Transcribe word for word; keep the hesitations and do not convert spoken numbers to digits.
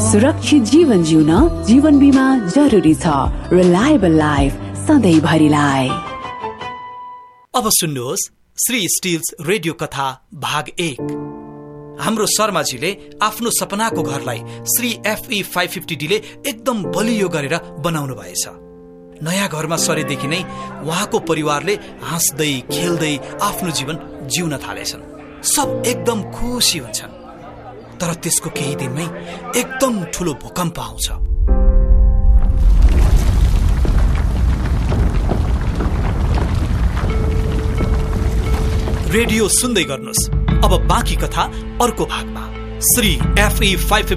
सुरक्षित जीवन जिउन जीवन बीमा जरुरी छ। Reliable life सधैँभरिलाई। अब सुन्नुहोस् श्री स्टिल्स रेडियो कथा भाग एक। हाम्रो शर्माजीले आफ्नो सपनाको घरलाई Shri FE five fifty D ले एकदम बलियो गरेर बनाउनु भएछ। नयाँ घरमा सरेदेखि नै उहाँको परिवारले हाँस्दै खेल्दै आफ्नो जीवन जिउन थालेछन्। सब एकदम खुसी हुन्छन्। तर त्यसको केही दिनमै एकदम ठुलो भूकम्प आउँछ। रेडियो सुन्दै गर्नुहोस्। अब बाँकी कथा अर्को भागमा। Shri FE five fifty